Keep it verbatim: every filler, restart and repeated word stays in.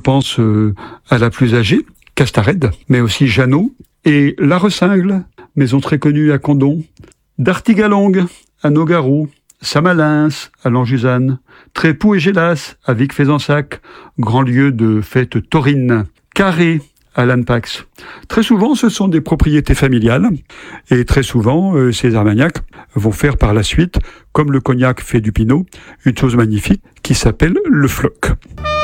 pense euh, à la plus âgée, Castarède, mais aussi Jeannot, et La Ressingle, maison très connue à Condom, D'Artigalongue, à Nogaro, Samalins, à Lanjusanne, Trépoux et Gélas, à Vic-Fezensac, grand lieu de fête taurine, Carré, à Lannepax. Très souvent, ce sont des propriétés familiales, et très souvent, euh, ces Armagnacs vont faire par la suite, comme le cognac fait du pinot, une chose magnifique qui s'appelle le floc.